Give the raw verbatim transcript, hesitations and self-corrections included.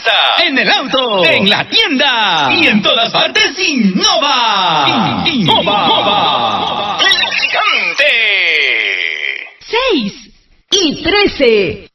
casa, en el auto, en la tienda y en todas partes. Innova. Innova. Innova. El gigante. seis y trece.